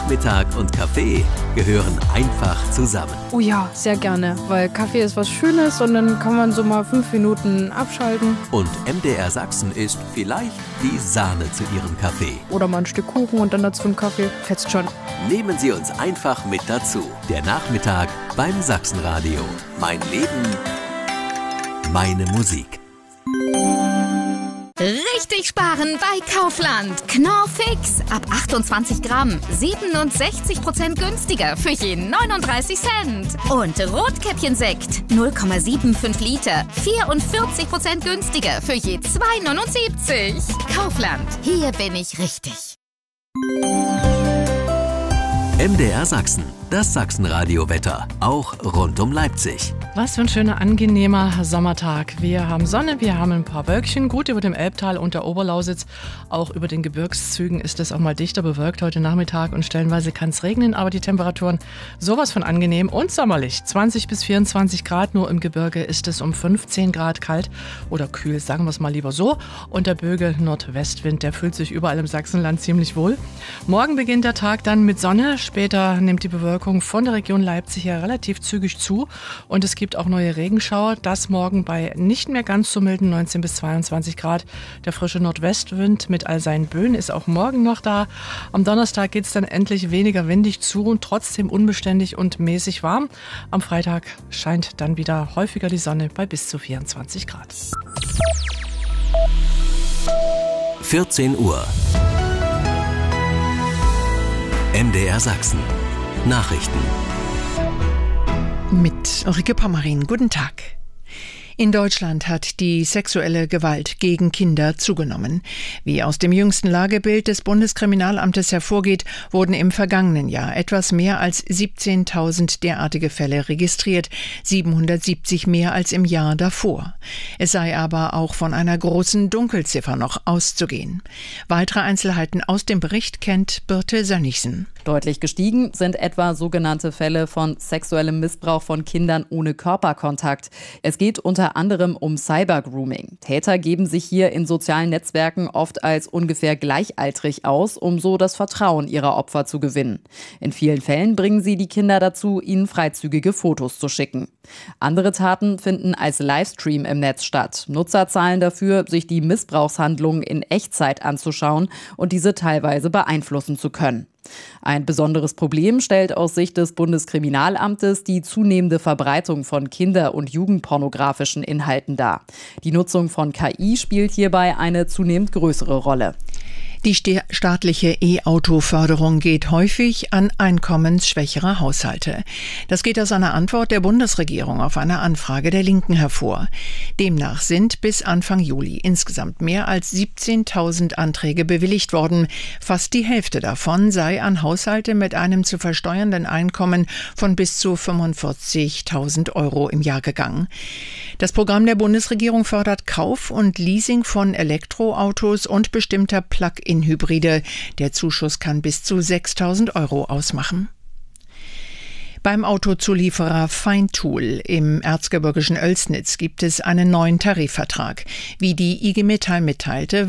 Nachmittag und Kaffee gehören einfach zusammen. Oh ja, sehr gerne, weil Kaffee ist was Schönes und dann kann man so mal 5 Minuten abschalten. Und MDR Sachsen ist vielleicht die Sahne zu Ihrem Kaffee. Oder mal ein Stück Kuchen und dann dazu einen Kaffee. Fetzt schon. Nehmen Sie uns einfach mit dazu. Der Nachmittag beim Sachsenradio. Mein Leben, meine Musik. Richtig sparen bei Kaufland. Knorr Fix. Ab 28 Gramm. 67% günstiger für jeden 39 Cent. Und Rotkäppchensekt. 0,75 Liter. 44% günstiger für je 2,79. Kaufland. Hier bin ich richtig. MDR Sachsen, das Sachsenradio-Wetter, auch rund um Leipzig. Was für ein schöner, angenehmer Sommertag. Wir haben Sonne, wir haben ein paar Wölkchen. Gut, über dem Elbtal und der Oberlausitz, auch über den Gebirgszügen ist es auch mal dichter bewölkt heute Nachmittag und stellenweise kann es regnen, aber die Temperaturen sowas von angenehm und sommerlich. 20 bis 24 Grad, nur im Gebirge ist es um 15 Grad kalt oder kühl, sagen wir es mal lieber so. Und der böge Nordwestwind, der fühlt sich überall im Sachsenland ziemlich wohl. Morgen beginnt der Tag dann mit Sonne, später nimmt die Bewölkung von der Region Leipzig her relativ zügig zu und es gibt auch neue Regenschauer. Das morgen bei nicht mehr ganz so milden 19 bis 22 Grad. Der frische Nordwestwind mit all seinen Böen ist auch morgen noch da. Am Donnerstag geht es dann endlich weniger windig zu und trotzdem unbeständig und mäßig warm. Am Freitag scheint dann wieder häufiger die Sonne bei bis zu 24 Grad. 14 Uhr. MDR Sachsen. Nachrichten. Mit Ulrike Pommerin. Guten Tag. In Deutschland hat die sexuelle Gewalt gegen Kinder zugenommen. Wie aus dem jüngsten Lagebild des Bundeskriminalamtes hervorgeht, wurden im vergangenen Jahr etwas mehr als 17.000 derartige Fälle registriert, 770 mehr als im Jahr davor. Es sei aber auch von einer großen Dunkelziffer noch auszugehen. Weitere Einzelheiten aus dem Bericht kennt Birte Sönnigsen. Deutlich gestiegen sind etwa sogenannte Fälle von sexuellem Missbrauch von Kindern ohne Körperkontakt. Es geht unter anderem um Cybergrooming. Täter geben sich hier in sozialen Netzwerken oft als ungefähr gleichaltrig aus, um so das Vertrauen ihrer Opfer zu gewinnen. In vielen Fällen bringen sie die Kinder dazu, ihnen freizügige Fotos zu schicken. Andere Taten finden als Livestream im Netz statt. Nutzer zahlen dafür, sich die Missbrauchshandlungen in Echtzeit anzuschauen und diese teilweise beeinflussen zu können. Ein besonderes Problem stellt aus Sicht des Bundeskriminalamtes die zunehmende Verbreitung von kinder- und jugendpornografischen Inhalten dar. Die Nutzung von KI spielt hierbei eine zunehmend größere Rolle. Die staatliche E-Auto-Förderung geht häufig an einkommensschwächere Haushalte. Das geht aus einer Antwort der Bundesregierung auf eine Anfrage der Linken hervor. Demnach sind bis Anfang Juli insgesamt mehr als 17.000 Anträge bewilligt worden. Fast die Hälfte davon sei an Haushalte mit einem zu versteuernden Einkommen von bis zu 45.000 € im Jahr gegangen. Das Programm der Bundesregierung fördert Kauf und Leasing von Elektroautos und bestimmter Plug-in-Hybride. Der Zuschuss kann bis zu 6.000 € ausmachen. Beim Autozulieferer Feintool im erzgebirgischen Oelsnitz gibt es einen neuen Tarifvertrag. Wie die IG Metall mitteilte,